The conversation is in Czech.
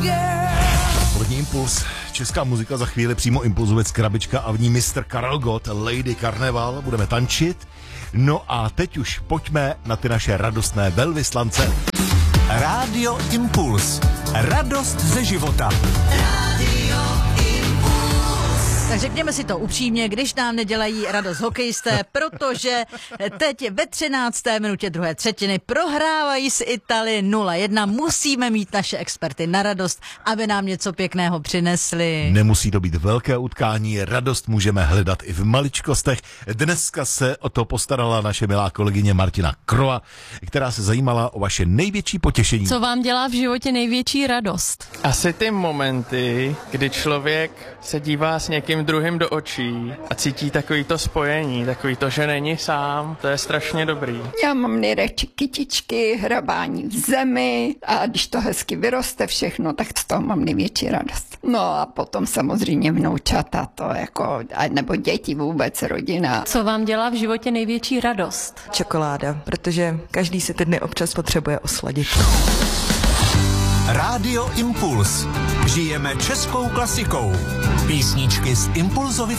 Polední impuls, česká muzika, za chvíli přímo impulzovec Krabička a v ní Mr. Karel Gott, Lady Karneval, budeme tančit. No a teď už pojďme na ty naše radostné velvyslance. Rádio Impuls. Radost ze života. Tak řekněme si to upřímně, když nám nedělají radost hokejisté, protože teď ve 13. minutě druhé třetiny prohrávají s Italii 0-1. Musíme mít naše experty na radost, aby nám něco pěkného přinesli. Nemusí to být velké utkání, radost můžeme hledat i v maličkostech. Dneska se o to postarala naše milá kolegyně Martina Kroa, která se zajímala o vaše největší potěšení. Co vám dělá v životě největší radost? Asi ty momenty, kdy člověk se dívá s někým druhým do očí a cítí takový to spojení, takový to, že není sám, to je strašně dobrý. Já mám nejradši kytičky, hrabání v zemi a když to hezky vyroste všechno, tak z toho mám největší radost. No a potom samozřejmě vnoučata, to jako, nebo děti vůbec, rodina. Co vám dělá v životě největší radost? Čokoláda, protože každý si ty dny občas potřebuje osladit. Rádio Impuls. Žijeme českou klasikou. Písničky z Impulzovy